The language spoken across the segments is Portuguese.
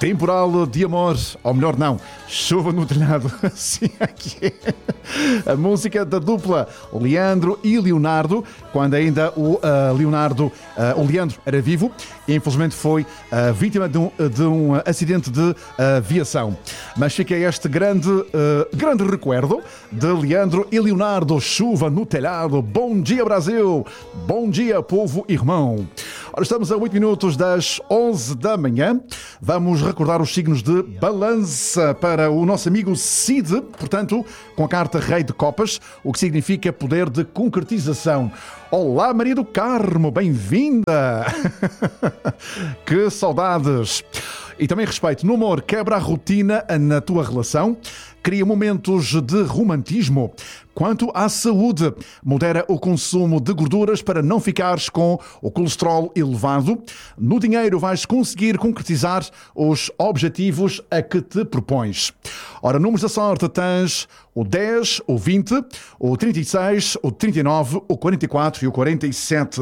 Temporal de amor, ou melhor não, chuva no telhado, assim é que é. A música da dupla Leandro e Leonardo, quando ainda o Leandro era vivo e infelizmente foi vítima de um acidente de aviação. Mas fica este grande recuerdo de Leandro e Leonardo, chuva no telhado. Bom dia, Brasil! Bom dia, povo irmão! Ora, estamos a 8 minutos das 11 da manhã. Vamos recordar os signos de balança para o nosso amigo Cid, portanto, com a carta Rei de Copas, o que significa poder de concretização. Olá, Maria do Carmo, bem-vinda! Que saudades! E também respeito no amor, quebra a rotina na tua relação, cria momentos de romantismo. Quanto à saúde, modera o consumo de gorduras para não ficares com o colesterol elevado. No dinheiro vais conseguir concretizar os objetivos a que te propões. Ora, números da sorte tens o 10, o 20, o 36, o 39, o 44 e o 47.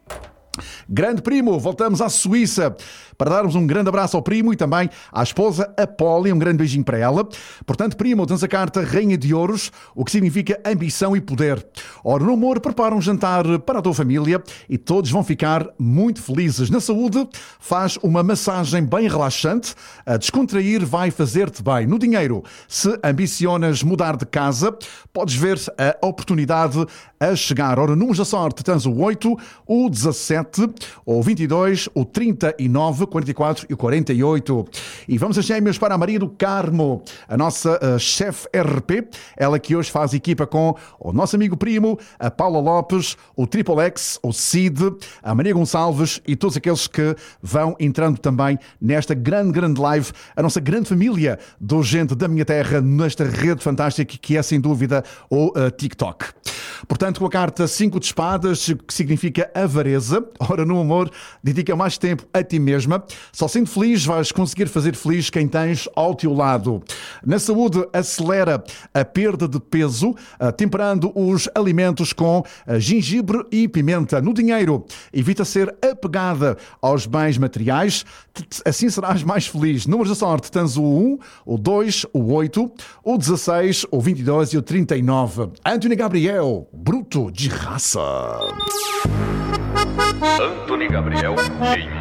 Grande primo, voltamos à Suíça para darmos um grande abraço ao primo e também à esposa Apólia, um grande beijinho para ela. Portanto, primo, tens a carta Rainha de Ouros, o que significa ambição e poder. Ora, no amor, prepara um jantar para a tua família e todos vão ficar muito felizes. Na saúde, faz uma massagem bem relaxante, a descontrair vai fazer-te bem. No dinheiro, se ambicionas mudar de casa, podes ver a oportunidade a chegar. Ora, números da sorte, tens o 8, o 17, o 22, o 39, o 44 e o 48. E vamos a gêmeos para a Maria do Carmo, a nossa chefe RP, ela que hoje faz equipa com o nosso amigo primo, a Paula Lopes, o Triple X, o Cid, a Maria Gonçalves e todos aqueles que vão entrando também nesta grande live, a nossa grande família do Gente da Minha Terra, nesta rede fantástica que é sem dúvida o TikTok. Portanto, com a carta 5 de espadas, que significa avareza, ora no amor, dedica mais tempo a ti mesma. Só sendo feliz vais conseguir fazer feliz quem tens ao teu lado. Na saúde, acelera a perda de peso, temperando os alimentos com gengibre e pimenta. No dinheiro, evita ser apegada aos bens materiais, assim serás mais feliz. Números da sorte, tens o 1, o 2, o 8, o 16, o 22 e o 39. Anthony Gabriel, bruto de raça. Anthony Gabriel,